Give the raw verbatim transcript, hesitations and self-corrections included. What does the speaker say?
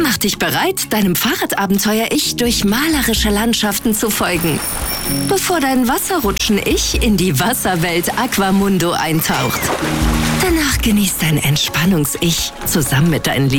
Mach dich bereit, deinem Fahrradabenteuer-Ich durch malerische Landschaften zu folgen, bevor dein Wasserrutschen-Ich in die Wasserwelt Aquamundo eintaucht. Danach genießt dein Entspannungs-Ich zusammen mit deinen